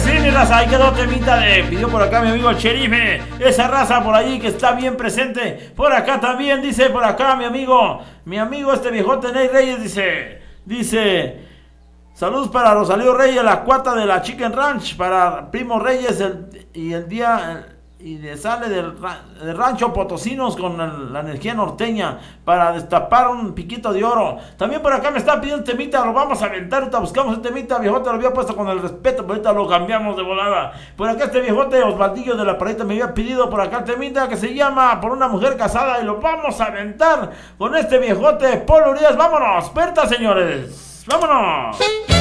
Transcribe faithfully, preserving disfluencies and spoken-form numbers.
sí, mi raza, ahí quedó temita de... Pidió por acá mi amigo Cherife, esa raza por allí que está bien presente. Por acá también, dice por acá mi amigo, mi amigo este viejote Ney Reyes, dice, dice... Saludos para Rosalío Reyes, la cuata de la Chicken Ranch, para Primo Reyes el, y el día... El, y de sale del, del rancho Potosinos con el, la energía norteña para destapar un piquito de oro. También por acá me está pidiendo temita, lo vamos a aventar, ahorita buscamos el temita, viejote, lo había puesto con el respeto, pero ahorita lo cambiamos de volada. Por acá este viejote Osvaldillo de la Paradita me había pedido por acá el temita que se llama Por una mujer casada y lo vamos a aventar con este viejote Polo Urias. Vámonos, Berta, señores, vámonos.